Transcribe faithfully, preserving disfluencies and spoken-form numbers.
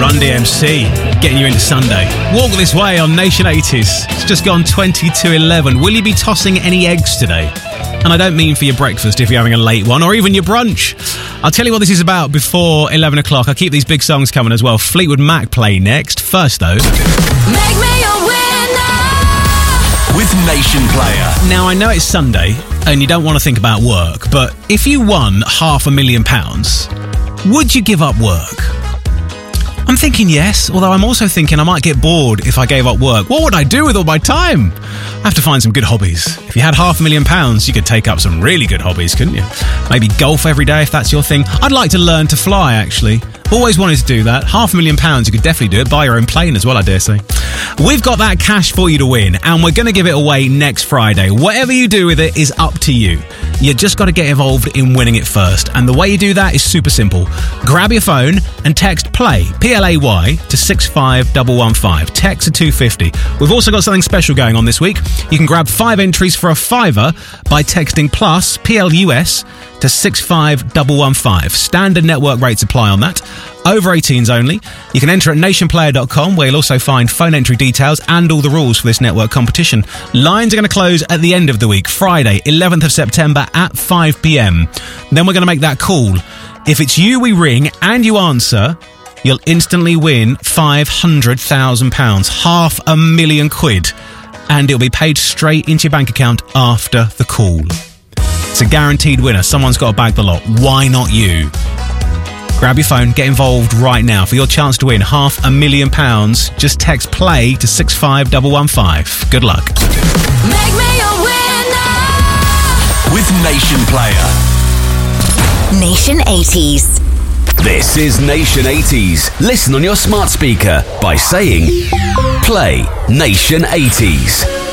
Run D M C, getting you into Sunday. Walk This Way on Nation eighties. It's just gone twenty to eleven. Will you be tossing any eggs today? And I don't mean for your breakfast if you're having a late one, or even your brunch. I'll tell you what this is about before eleven o'clock. I'll keep these big songs coming as well. Fleetwood Mac play next. First, though, Make me a winner with Nation Player. Now, I know it's Sunday and you don't want to think about work, but if you won half a million pounds, would you give up work? I'm thinking yes, although I'm also thinking I might get bored if I gave up work. What would I do with all my time? I have to find some good hobbies. If you had half a million pounds, you could take up some really good hobbies, couldn't you? Maybe golf every day if that's your thing. I'd like to learn to fly, actually. Always wanted to do that. Half a million pounds, you could definitely do it. Buy your own plane as well, I dare say. We've got that cash for you to win, and we're going to give it away next Friday. Whatever you do with it is up to you. You just got to get involved in winning it first. And the way you do that is super simple. Grab your phone and text PLAY, P L A Y, to six five one one five. Text to two fifty. We've also got something special going on this week. You can grab five entries for a fiver by texting plus, P L U S, to six five one one five. Standard network rates apply on that. Over eighteens only. You can enter at nation player dot com, where you'll also find phone entry details and all the rules for this network competition. Lines are going to close at the end of the week, Friday, eleventh of September at five p.m. Then we're going to make that call. If it's you we ring and you answer, you'll instantly win five hundred thousand pounds, half a million quid, and it'll be paid straight into your bank account after the call. It's a guaranteed winner. Someone's got to bag the lot. Why not you? Grab your phone, get involved right now for your chance to win half a million pounds. Just text PLAY to six five one one five. Good luck. Make me a winner with Nation Player. Nation eighties. This is Nation eighties. Listen on your smart speaker by saying Play Nation eighties.